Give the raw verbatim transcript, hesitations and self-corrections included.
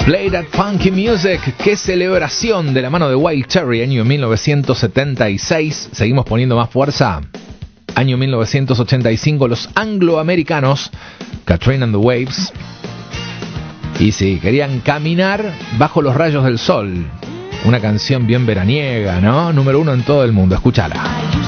Play That Funky Music. Qué celebración de la mano de Wild Cherry, año mil novecientos setenta y seis. Seguimos poniendo más fuerza. Año mil novecientos ochenta y cinco, los angloamericanos, Katrina and the Waves. Y sí, querían caminar bajo los rayos del sol. Una canción bien veraniega, ¿no? Número uno en todo el mundo. Escúchala.